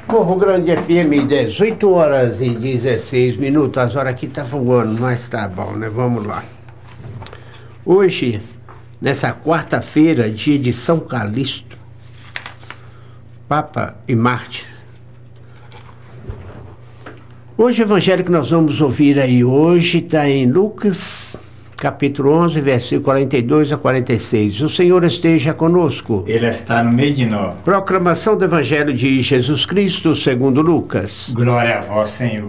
Morro Grande FM, 18 horas e 16 minutos. As horas aqui tá voando, mas tá bom, né? Vamos lá. Hoje, nessa quarta-feira, dia de São Calixto, Papa e Marte. Hoje o evangelho que nós vamos ouvir aí hoje está em Lucas, capítulo 11, versículo 42 a 46. O Senhor esteja conosco. Ele está no meio de nós. Proclamação do evangelho de Jesus Cristo segundo Lucas. Glória a vós, Senhor.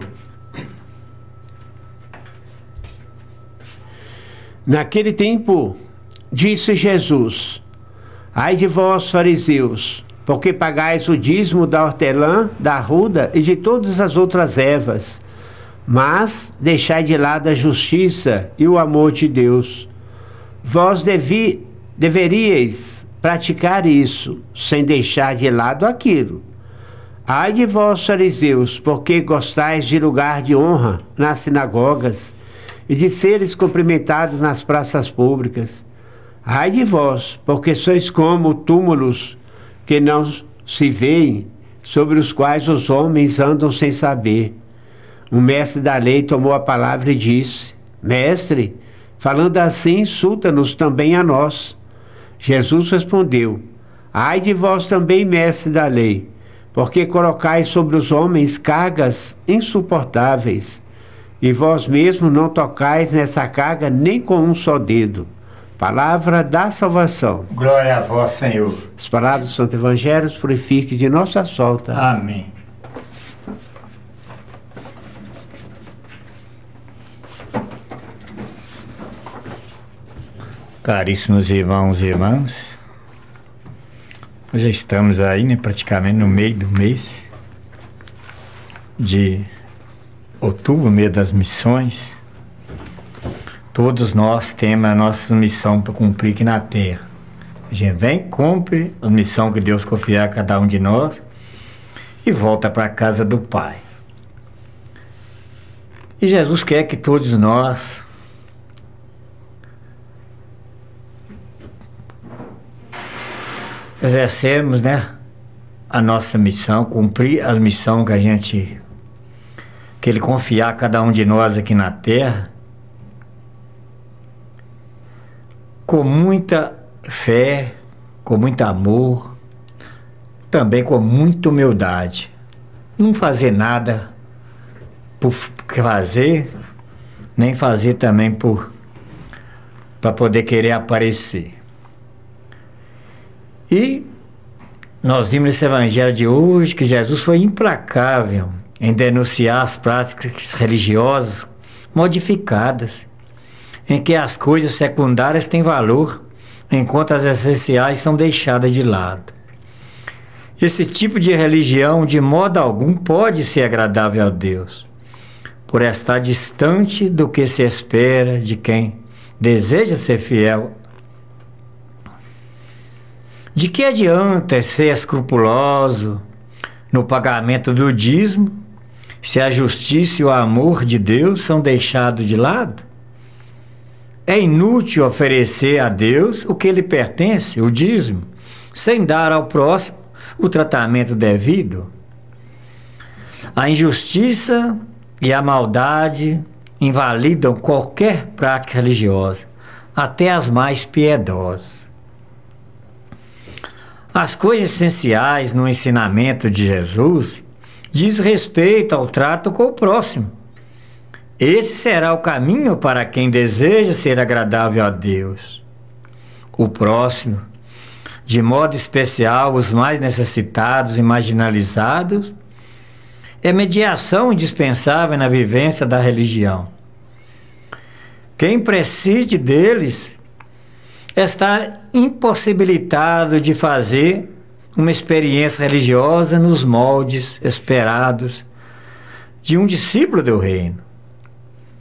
Naquele tempo, disse Jesus: Ai de vós, fariseus, porque pagais o dízimo da hortelã, da arruda e de todas as outras ervas, mas deixai de lado a justiça e o amor de Deus. Vós deveríeis praticar isso, sem deixar de lado aquilo. Ai de vós, fariseus, porque gostais de lugar de honra nas sinagogas e de seres cumprimentados nas praças públicas. Ai de vós, porque sois como túmulos que não se veem, sobre os quais os homens andam sem saber. Um mestre da lei tomou a palavra e disse: Mestre, falando assim, insulta-nos também a nós. Jesus respondeu: Ai de vós também, mestre da lei, porque colocais sobre os homens cargas insuportáveis, e vós mesmos não tocais nessa carga nem com um só dedo. Palavra da salvação. Glória a vós, Senhor. As palavras do Santo Evangelho os purifique de nossa falta. Amém. Caríssimos irmãos e irmãs, nós já estamos aí, né, praticamente no meio do mês de outubro, mês das missões. Todos nós temos a nossa missão para cumprir aqui na terra. A gente vem, cumpre a missão que Deus confiar a cada um de nós e volta para a casa do Pai. E Jesus quer que todos nós exercemos, né, a nossa missão, cumprir a missão que Ele confiar a cada um de nós aqui na terra, com muita fé, com muito amor, também com muita humildade. Não fazer nada por fazer, nem fazer também para poder querer aparecer. E nós vimos nesse evangelho de hoje que Jesus foi implacável em denunciar as práticas religiosas modificadas, em que as coisas secundárias têm valor, enquanto as essenciais são deixadas de lado. Esse tipo de religião, de modo algum, pode ser agradável a Deus, por estar distante do que se espera de quem deseja ser fiel. De que adianta ser escrupuloso no pagamento do dízimo, se a justiça e o amor de Deus são deixados de lado? É inútil oferecer a Deus o que lhe pertence, o dízimo, sem dar ao próximo o tratamento devido. A injustiça e a maldade invalidam qualquer prática religiosa, até as mais piedosas. As coisas essenciais no ensinamento de Jesus diz respeito ao trato com o próximo. Esse será o caminho para quem deseja ser agradável a Deus. O próximo, de modo especial os mais necessitados e marginalizados, é mediação indispensável na vivência da religião. Quem prescinde deles está impossibilitado de fazer uma experiência religiosa nos moldes esperados de um discípulo do reino.